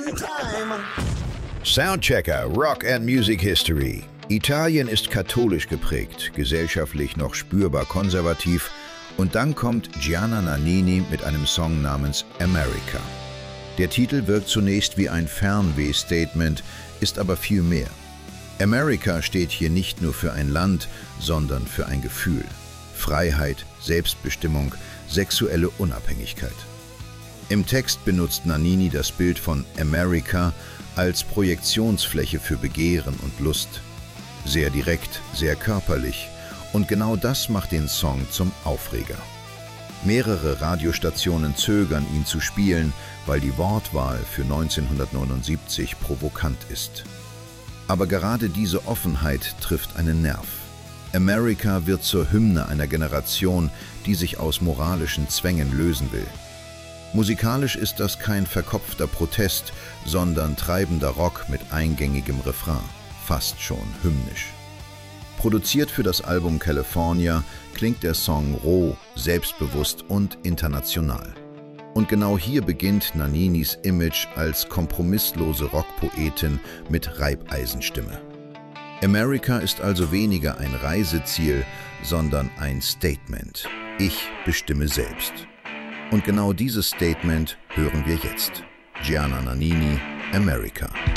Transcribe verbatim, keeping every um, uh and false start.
Soundchecker Rock and Music History. Italien ist katholisch geprägt, gesellschaftlich noch spürbar konservativ, und dann kommt Gianna Nannini mit einem Song namens America. Der Titel wirkt zunächst wie ein Fernweh-Statement, ist aber viel mehr. America steht hier nicht nur für ein Land, sondern für ein Gefühl. Freiheit, Selbstbestimmung, sexuelle Unabhängigkeit. Im Text benutzt Nannini das Bild von America als Projektionsfläche für Begehren und Lust. Sehr direkt, sehr körperlich, und genau das macht den Song zum Aufreger. Mehrere Radiostationen zögern, ihn zu spielen, weil die Wortwahl für neunzehnhundertneunundsiebzig provokant ist. Aber gerade diese Offenheit trifft einen Nerv. America wird zur Hymne einer Generation, die sich aus moralischen Zwängen lösen will. Musikalisch ist das kein verkopfter Protest, sondern treibender Rock mit eingängigem Refrain, fast schon hymnisch. Produziert für das Album California klingt der Song roh, selbstbewusst und international. Und genau hier beginnt Nanninis Image als kompromisslose Rockpoetin mit Reibeisenstimme. America ist also weniger ein Reiseziel, sondern ein Statement. Ich bestimme selbst. Und genau dieses Statement hören wir jetzt. Gianna Nannini, America.